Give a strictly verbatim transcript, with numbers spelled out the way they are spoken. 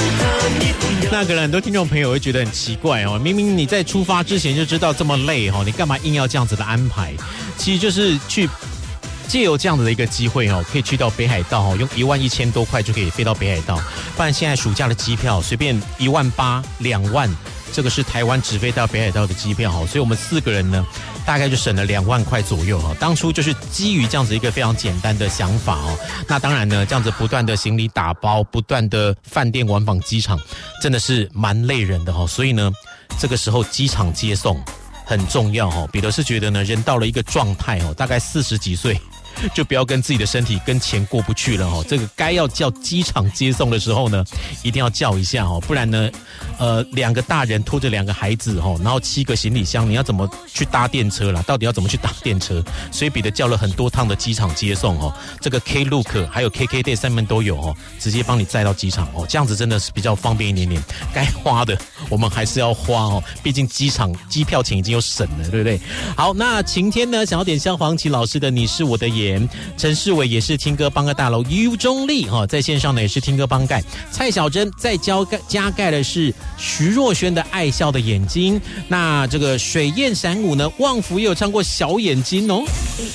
那可能很多听众朋友会觉得很奇怪哦，明明你在出发之前就知道这么累哦，你干嘛硬要这样子的安排？其实就是去借由这样子的一个机会哦，可以去到北海道哦，用一万一千多块就可以飞到北海道。不然现在暑假的机票随便一万八、两万，这个是台湾直飞到北海道的机票哦，所以我们四个人呢，大概就省了两万块左右哦。当初就是基于这样子一个非常简单的想法哦。那当然呢，这样子不断的行李打包，不断的饭店往返机场，真的是蛮累人的哦。所以呢，这个时候机场接送很重要哦。彼得是觉得呢，人到了一个状态哦，大概四十几岁，就不要跟自己的身体跟钱过不去了哦。这个该要叫机场接送的时候呢，一定要叫一下哦，不然呢，呃，两个大人拖着两个孩子哦，然后七个行李箱，你要怎么去搭电车啦？到底要怎么去搭电车？所以彼得叫了很多趟的机场接送哦。这个 Klook 还有 K K Day 上面都有哦，直接帮你载到机场哦，这样子真的是比较方便一点点。该花的我们还是要花哦，毕竟机场机票钱已经有省了，对不对？好，那晴天呢，想要点像黄绮老师的《你是我的眼》。陈世伟也是听歌帮个大楼 U 中立哈，在线上呢也是听歌帮盖。蔡小珍在加盖加盖的是徐若瑄的《爱笑的眼睛》。那这个水燕闪舞呢，旺福也有唱过《小眼睛》哦。